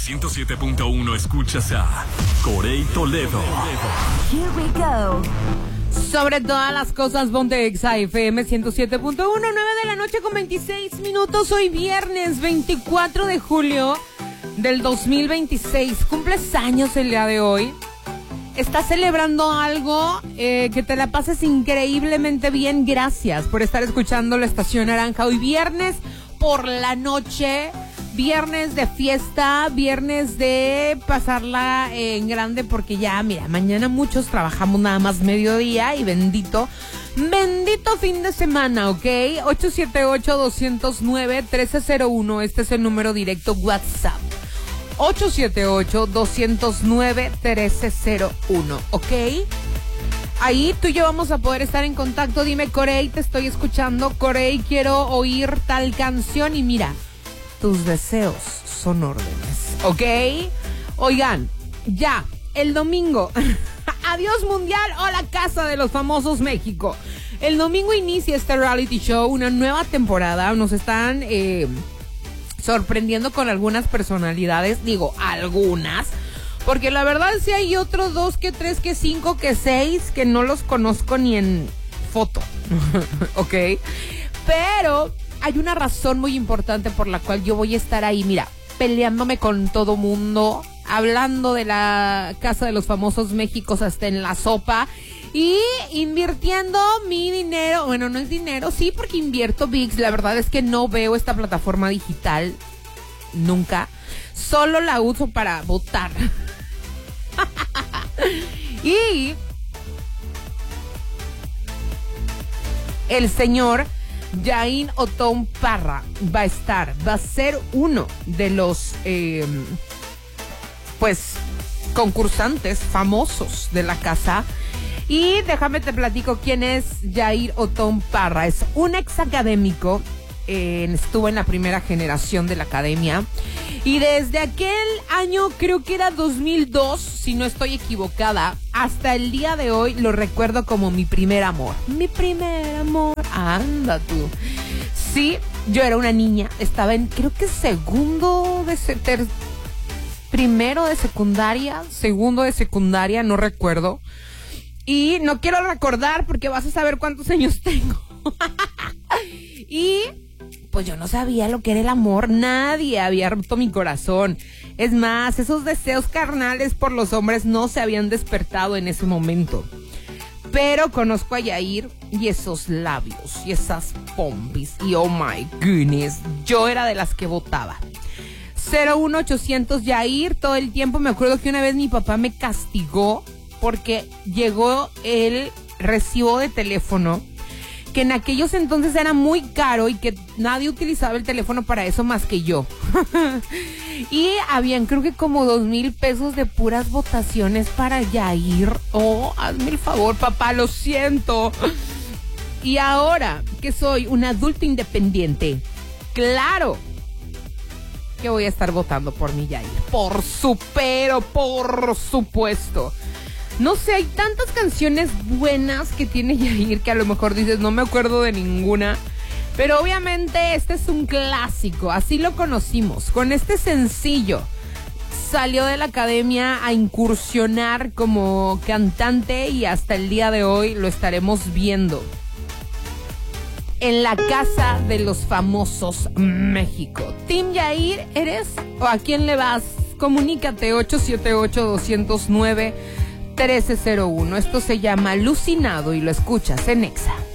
107.1 escuchas a Corey Toledo. Here we go. Sobre todas las cosas, ponte Exa FM 107.1, 9 de la noche con 26 minutos. Hoy viernes 24 de julio del 2026. Cumples años el día de hoy. ¿Estás celebrando algo? Que te la pases increíblemente bien. Gracias por estar escuchando la Estación Naranja. Hoy viernes por la noche. Viernes de fiesta, viernes de pasarla en grande, porque ya, mira, mañana muchos trabajamos nada más mediodía y bendito fin de semana, ¿ok? 878-209-1301, este es el número directo WhatsApp. 878-209-1301, ¿ok? Ahí tú y yo vamos a poder estar en contacto. Dime, Corey, te estoy escuchando. Corey, quiero oír tal canción y mira, tus deseos son órdenes, ¿ok? Oigan, ya, el domingo, adiós Mundial o la Casa de los Famosos México. El domingo inicia este reality show, una nueva temporada. Nos están sorprendiendo con algunas personalidades, digo, algunas, porque la verdad sí hay otros 2, que 3, que 5, que 6, que no los conozco ni en foto, ¿ok? Pero hay una razón muy importante por la cual yo voy a estar ahí, mira, peleándome con todo mundo, hablando de la Casa de los Famosos México hasta en la sopa y invirtiendo mi dinero. Bueno, no es dinero, sí, porque invierto VIX. La verdad es que no veo esta plataforma digital nunca, solo la uso para votar. Y el señor Yair Otón Parra va a ser uno de los concursantes famosos de la casa. Y déjame te platico quién es Yair Otón Parra. Es un ex académico, estuvo en la primera generación de la academia y desde aquel año, creo que era 2002, si no estoy equivocada, hasta el día de hoy lo recuerdo como mi primer amor. Mi primer amor, anda tú. Sí, yo era una niña, estaba en, creo que primero de secundaria, segundo de secundaria, no recuerdo. Y no quiero recordar porque vas a saber cuántos años tengo. Y pues yo no sabía lo que era el amor. Nadie había roto mi corazón. Es más, esos deseos carnales por los hombres no se habían despertado en ese momento. Pero conozco a Yair y esos labios y esas pompis. Y oh my goodness, yo era de las que votaba. 01800 Yair, todo el tiempo. Me acuerdo que una vez mi papá me castigó porque llegó el recibo de teléfono, que en aquellos entonces era muy caro y que nadie utilizaba el teléfono para eso más que yo. Y habían, creo que como 2,000 pesos de puras votaciones para Yair. Oh, hazme el favor, papá, lo siento. Y ahora que soy un adulto independiente, claro que voy a estar votando por mi Yair. Por supuesto. No sé, hay tantas canciones buenas que tiene Yair que a lo mejor dices, no me acuerdo de ninguna. Pero obviamente este es un clásico, así lo conocimos. Con este sencillo salió de la academia a incursionar como cantante y hasta el día de hoy lo estaremos viendo en la Casa de los Famosos México. ¿Team Yair eres? ¿O a quién le vas? Comunícate 878-209-1301. Esto se llama Alucinado y lo escuchas en Exa.